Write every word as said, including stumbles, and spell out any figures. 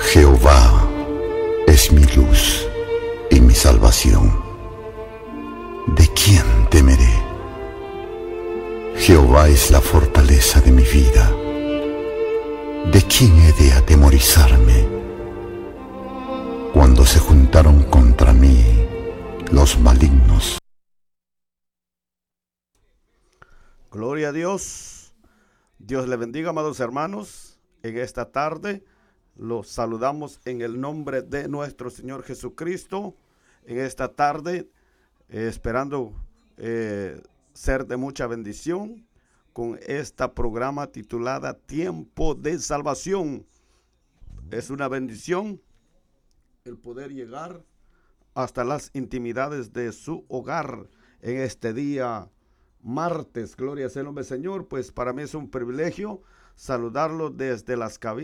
Jehová es mi luz y mi salvación. ¿De quién temeré? Jehová es la fortaleza de mi vida. ¿De quién he de atemorizarme? Cuando se juntaron contra mí los malignos. Gloria a Dios. Dios le bendiga, amados hermanos. En esta tarde los saludamos en el nombre de nuestro Señor Jesucristo. En esta tarde, eh, esperando eh, ser de mucha bendición con esta programa titulada Tiempo de Salvación. Es una bendición el poder llegar hasta las intimidades de su hogar en este día martes. Gloria sea el nombre del Señor. Pues para mí es un privilegio saludarlo desde las cabinas